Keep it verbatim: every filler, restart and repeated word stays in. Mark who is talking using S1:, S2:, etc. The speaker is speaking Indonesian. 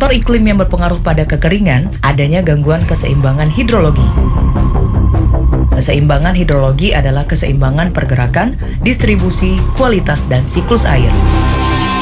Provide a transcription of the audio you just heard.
S1: Faktor iklim yang berpengaruh pada kekeringan, adanya gangguan keseimbangan hidrologi. Keseimbangan hidrologi adalah keseimbangan pergerakan, distribusi, kualitas, dan siklus air.